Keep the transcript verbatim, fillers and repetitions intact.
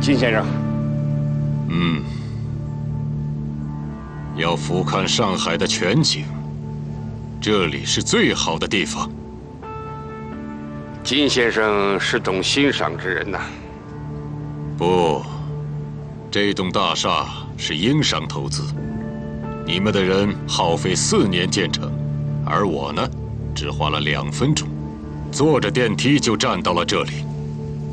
金先生， 嗯，要俯瞰上海的全景，这里是最好的地方。 金先生是懂欣赏之人呐。 不，这栋大厦是英商投资，你们的人耗费四年建成，而我呢，只花了两分钟，坐着电梯就站到了这里。